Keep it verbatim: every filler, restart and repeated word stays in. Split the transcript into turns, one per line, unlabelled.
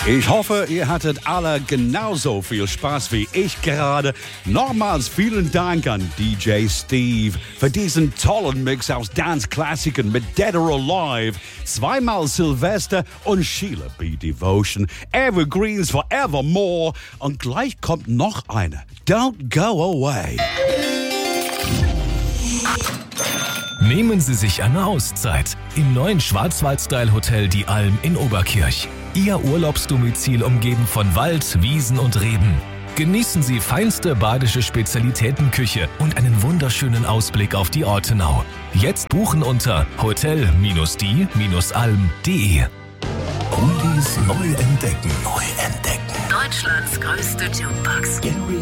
Ich hoffe, ihr hattet alle genauso viel Spaß wie ich gerade. Nochmals vielen Dank an D J Steve für diesen tollen Mix aus Dance-Klassikern mit Dead or Alive, zweimal Silvester und Sheila B. Devotion, Evergreens Forevermore und gleich kommt noch eine. Don't go away.
Nehmen Sie sich eine Auszeit im neuen Schwarzwald-Style-Hotel Die Alm in Oberkirch. Ihr Urlaubsdomizil umgeben von Wald, Wiesen und Reben. Genießen Sie feinste badische Spezialitätenküche und einen wunderschönen Ausblick auf die Ortenau. Jetzt buchen unter hotel die alm punkt de.
Oldies neu entdecken. Neu entdecken.
Deutschlands größte Jukebox.